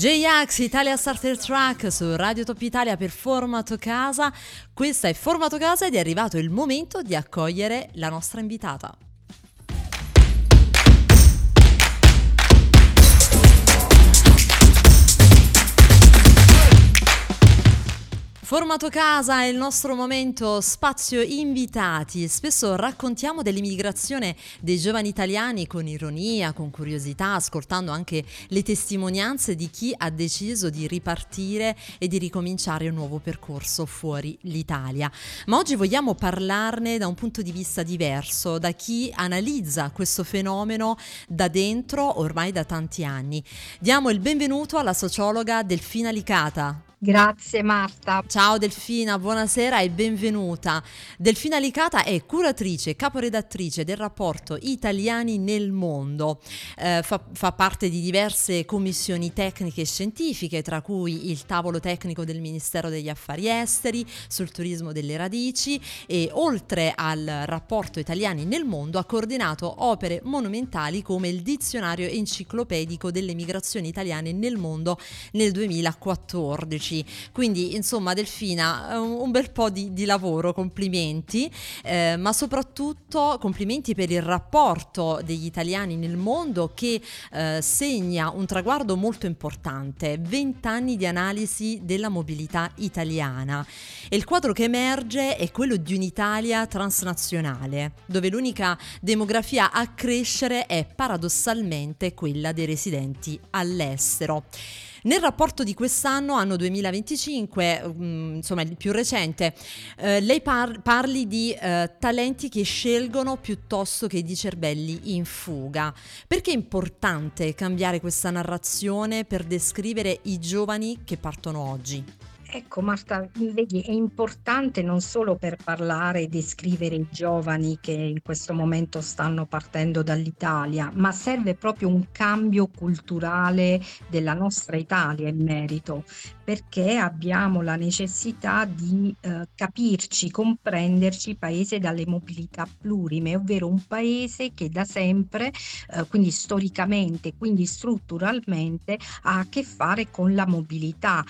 J-Ax Italia Starter Track su Radio Top Italia per Formato Casa. Questa è Formato Casa ed è arrivato il momento di accogliere la nostra invitata. Formato Casa è il nostro momento spazio invitati. Spesso raccontiamo dell'immigrazione dei giovani italiani con ironia, con curiosità, ascoltando anche le testimonianze di chi ha deciso di ripartire e di ricominciare un nuovo percorso fuori l'Italia. Ma oggi vogliamo parlarne da un punto di vista diverso, da chi analizza questo fenomeno da dentro ormai da tanti anni. Diamo il benvenuto alla sociologa Delfina Licata. Grazie Marta. Ciao Delfina, buonasera e benvenuta. Delfina Licata è curatrice, caporedattrice del rapporto Italiani nel Mondo. Fa parte di diverse commissioni tecniche e scientifiche, tra cui il tavolo tecnico del Ministero degli Affari Esteri sul turismo delle radici, e oltre al rapporto Italiani nel Mondo ha coordinato opere monumentali come il dizionario enciclopedico delle migrazioni italiane nel mondo nel 2014. Quindi insomma Delfina, un bel po' di lavoro, complimenti, ma soprattutto complimenti per il rapporto degli italiani nel mondo che segna un traguardo molto importante: 20 anni di analisi della mobilità italiana, e il quadro che emerge è quello di un'Italia transnazionale, dove l'unica demografia a crescere è paradossalmente quella dei residenti all'estero. Nel rapporto di quest'anno, anno 2025, insomma il più recente, lei parli di talenti che scelgono piuttosto che di cervelli in fuga. Perché è importante cambiare questa narrazione per descrivere i giovani che partono oggi? Ecco Marta, vedi, è importante non solo per parlare e descrivere i giovani che in questo momento stanno partendo dall'Italia, ma serve proprio un cambio culturale della nostra Italia in merito, perché abbiamo la necessità di capirci, comprenderci paese dalle mobilità plurime, ovvero un paese che da sempre, quindi storicamente, quindi strutturalmente, ha a che fare con la mobilità.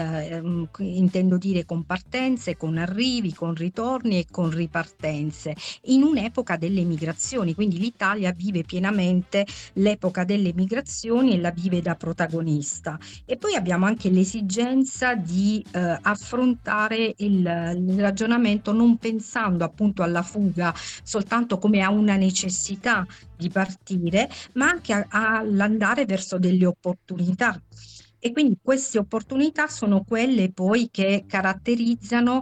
Intendo dire con partenze, con arrivi, con ritorni e con ripartenze, in un'epoca delle migrazioni, quindi l'Italia vive pienamente l'epoca delle migrazioni e la vive da protagonista. E poi abbiamo anche l'esigenza di affrontare il ragionamento non pensando appunto alla fuga soltanto come a una necessità di partire, ma anche all'andare verso delle opportunità. E quindi queste opportunità sono quelle poi che caratterizzano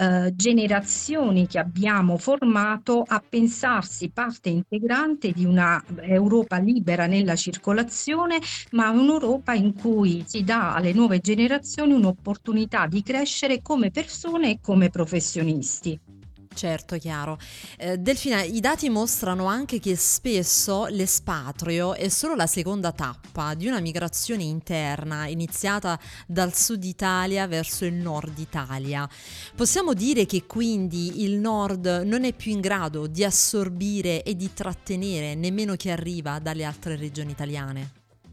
generazioni che abbiamo formato a pensarsi parte integrante di una Europa libera nella circolazione, ma un'Europa in cui si dà alle nuove generazioni un'opportunità di crescere come persone e come professionisti. Certo, chiaro. Delfina, i dati mostrano anche che spesso l'espatrio è solo la seconda tappa di una migrazione interna iniziata dal sud Italia verso il nord Italia. Possiamo dire che quindi il nord non è più in grado di assorbire e di trattenere nemmeno chi arriva dalle altre regioni italiane?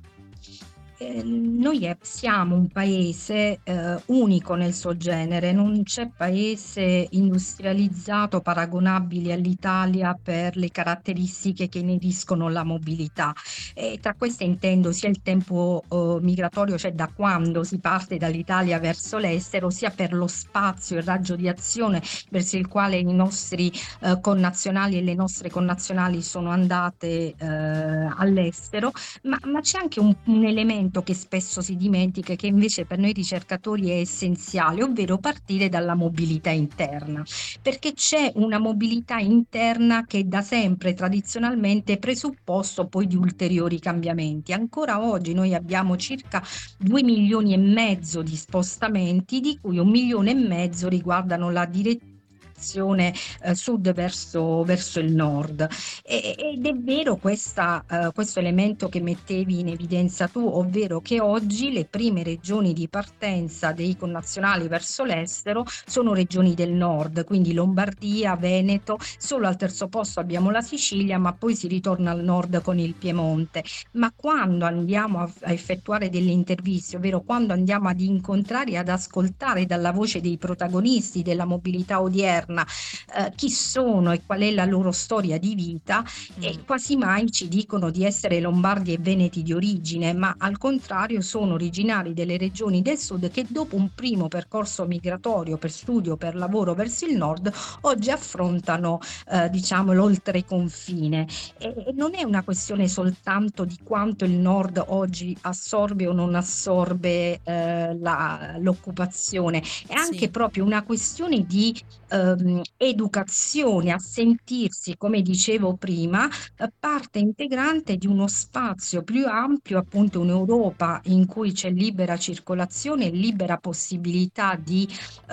Noi siamo un paese unico nel suo genere, non c'è paese industrializzato paragonabile all'Italia per le caratteristiche che ineriscono la mobilità. E tra queste intendo sia il tempo migratorio, cioè da quando si parte dall'Italia verso l'estero, sia per lo spazio e il raggio di azione verso il quale i nostri connazionali e le nostre connazionali sono andate all'estero, ma c'è anche un elemento che spesso si dimentica, che invece per noi ricercatori è essenziale, ovvero partire dalla mobilità interna, perché c'è una mobilità interna che da sempre tradizionalmente è presupposto poi di ulteriori cambiamenti. Ancora oggi noi abbiamo circa 2 milioni e mezzo di spostamenti, di cui 1 milione e mezzo riguardano la direzione migrazione sud verso il nord. Ed è vero questo elemento che mettevi in evidenza tu, ovvero che oggi le prime regioni di partenza dei connazionali verso l'estero sono regioni del nord, quindi Lombardia, Veneto, solo al terzo posto abbiamo la Sicilia, ma poi si ritorna al nord con il Piemonte. Ma quando andiamo a effettuare delle interviste, ovvero quando andiamo ad incontrare e ad ascoltare dalla voce dei protagonisti della mobilità odierna chi sono e qual è la loro storia di vita, e Mm. quasi mai ci dicono di essere lombardi e veneti di origine, ma al contrario sono originari delle regioni del sud che dopo un primo percorso migratorio per studio, per lavoro verso il nord, oggi affrontano diciamo l'oltreconfine. E non è una questione soltanto di quanto il nord oggi assorbe o non assorbe l'occupazione, è anche Sì. proprio una questione di educazione a sentirsi, come dicevo prima, parte integrante di uno spazio più ampio, appunto un'Europa in cui c'è libera circolazione, libera possibilità di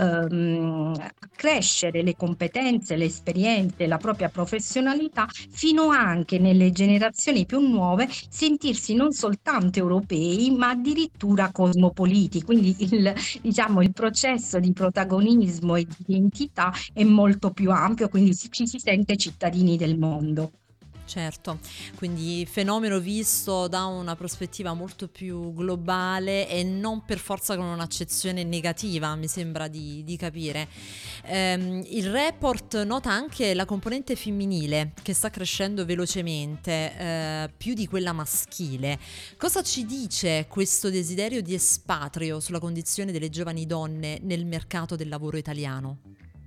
crescere le competenze, le esperienze, la propria professionalità, fino anche nelle generazioni più nuove sentirsi non soltanto europei, ma addirittura cosmopoliti. Quindi diciamo, il processo di protagonismo e di identità è molto più ampio, quindi ci si sente cittadini del mondo. Certo, quindi fenomeno visto da una prospettiva molto più globale e non per forza con un'accezione negativa, mi sembra di capire. Il report nota anche la componente femminile che sta crescendo velocemente, più di quella maschile. Cosa ci dice questo desiderio di espatrio sulla condizione delle giovani donne nel mercato del lavoro italiano?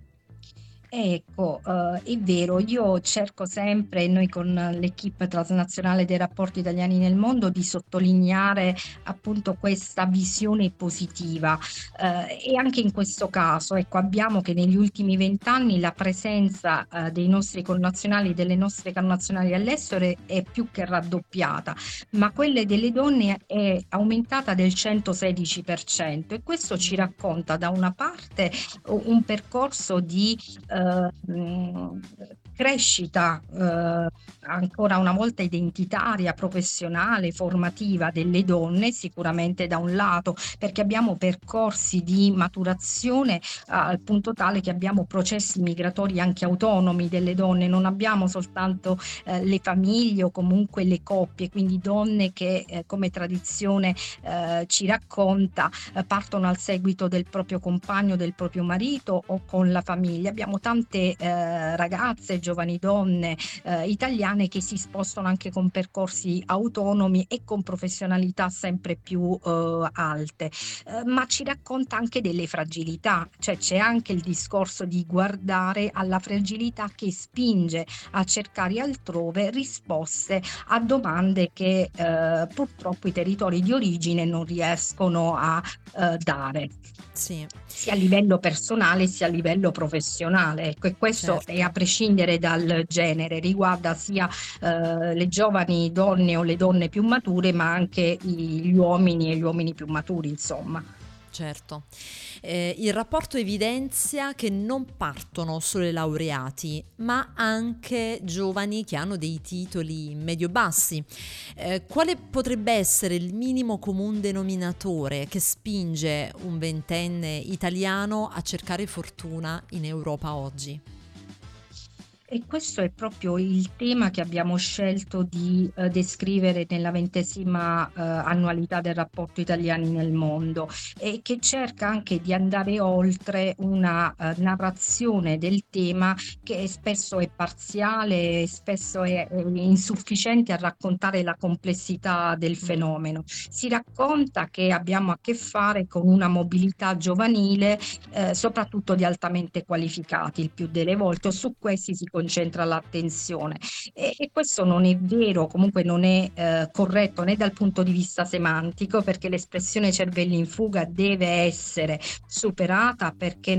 Ecco, è vero, io cerco sempre, noi con l'equipe transnazionale dei rapporti italiani nel mondo, di sottolineare appunto questa visione positiva. E anche in questo caso, ecco, abbiamo che negli ultimi 20 anni la presenza dei nostri connazionali, delle nostre connazionali all'estero è più che raddoppiata, ma quelle delle donne è aumentata del 116%, e questo ci Mm. racconta da una parte un percorso di mh, crescita ancora una volta identitaria, professionale, formativa delle donne, sicuramente da un lato, perché abbiamo percorsi di maturazione al punto tale che abbiamo processi migratori anche autonomi delle donne, non abbiamo soltanto le famiglie o comunque le coppie, quindi donne che come tradizione ci racconta partono al seguito del proprio compagno, del proprio marito o con la famiglia. Abbiamo tante ragazze, giovani donne italiane che si spostano anche con percorsi autonomi e con professionalità sempre più alte, ma ci racconta anche delle fragilità, cioè c'è anche il discorso di guardare alla fragilità che spinge a cercare altrove risposte a domande che purtroppo i territori di origine non riescono a dare, Sì, sia a livello personale sia a livello professionale. Ecco, e questo è a certo. prescindere dal genere, riguarda sia le giovani donne o le donne più mature, ma anche gli uomini e gli uomini più maturi, insomma. Certo. Il rapporto evidenzia che non partono solo i laureati, ma anche giovani che hanno dei titoli medio-bassi. Quale potrebbe essere il minimo comune denominatore che spinge un ventenne italiano a cercare fortuna in Europa oggi? E questo è proprio il tema che abbiamo scelto di descrivere nella 20ª annualità del rapporto Italiani nel mondo, e che cerca anche di andare oltre una narrazione del tema che spesso è parziale, spesso è insufficiente a raccontare la complessità del Mm. fenomeno. Si racconta che abbiamo a che fare con una mobilità giovanile, soprattutto di altamente qualificati, il più delle volte, o su questi si concentra l'attenzione. E questo non è vero, comunque non è corretto né dal punto di vista semantico, perché l'espressione cervelli in fuga deve essere superata, perché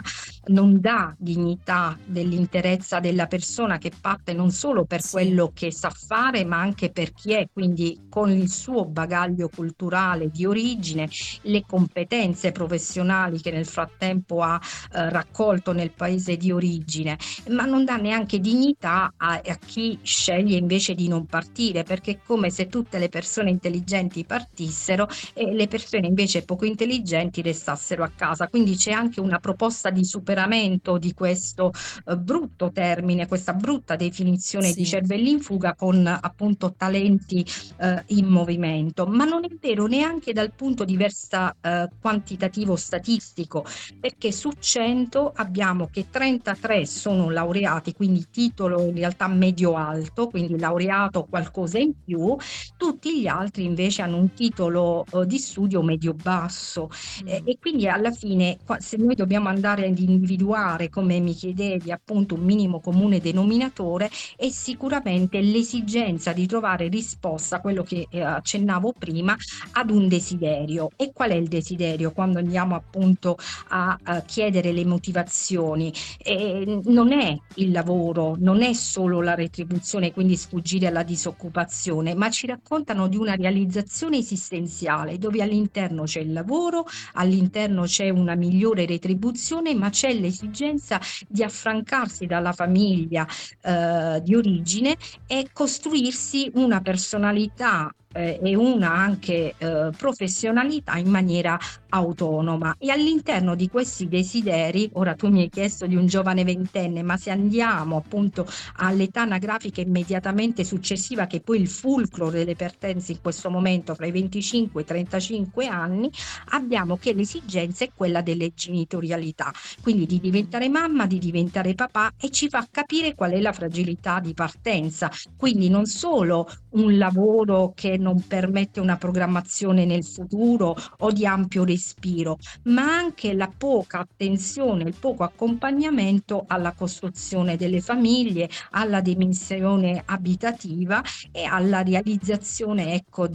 non dà dignità dell'interezza della persona, che parte non solo per Sì, quello che sa fare, ma anche per chi è, quindi con il suo bagaglio culturale di origine, le competenze professionali che nel frattempo ha raccolto nel paese di origine, ma non dà neanche dignità a chi sceglie invece di non partire, perché è come se tutte le persone intelligenti partissero e le persone invece poco intelligenti restassero a casa. Quindi c'è anche una proposta di superamento di questo brutto termine, questa brutta definizione di sì. cervelli in fuga, con appunto talenti in movimento. Ma non è vero neanche dal punto di vista quantitativo statistico, perché su 100 abbiamo che 33 sono laureati, quindi titolo in realtà medio-alto, quindi laureato qualcosa in più, tutti gli altri invece hanno un titolo di studio medio-basso. Mm. E quindi alla fine, se noi dobbiamo andare ad individuare, come mi chiedevi, appunto un minimo comune denominatore, è sicuramente l'esigenza di trovare risposta a quello che accennavo prima, ad un desiderio. E qual è il desiderio quando andiamo appunto a chiedere le motivazioni? Non è il lavoro, non è solo la retribuzione, quindi sfuggire alla disoccupazione, ma ci raccontano di una realizzazione esistenziale, dove all'interno c'è il lavoro, all'interno c'è una migliore retribuzione, ma c'è l'esigenza di affrancarsi dalla famiglia di origine e costruirsi una personalità e una anche professionalità in maniera autonoma. E all'interno di questi desideri, ora tu mi hai chiesto di un giovane ventenne, ma se andiamo appunto all'età anagrafica immediatamente successiva, che è poi il fulcro delle partenze in questo momento, fra i 25 e i 35 anni, abbiamo che l'esigenza è quella delle genitorialità, quindi di Mm. diventare mamma, di diventare papà, e ci fa capire qual è la fragilità di partenza. Quindi non solo un lavoro che non permette una programmazione nel futuro o di ampio respiro, ma anche la poca attenzione, il poco accompagnamento alla costruzione delle famiglie, alla dimensione abitativa e alla realizzazione, ecco,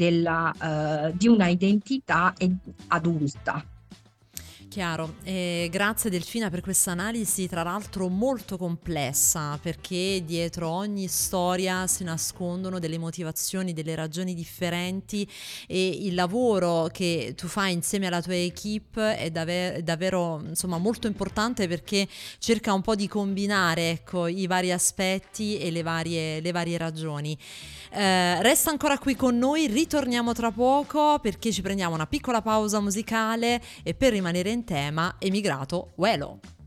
di una identità adulta. Chiaro, grazie Delfina per questa analisi, tra l'altro molto complessa, perché dietro ogni storia si nascondono delle motivazioni, delle ragioni differenti, e il lavoro che tu fai insieme alla tua equipe è davvero insomma molto importante, perché cerca un po' di combinare, ecco, i vari aspetti e le varie ragioni. Resta ancora qui con noi, ritorniamo tra poco perché ci prendiamo una piccola pausa musicale, e per rimanere in tema, Emigrato Uelo.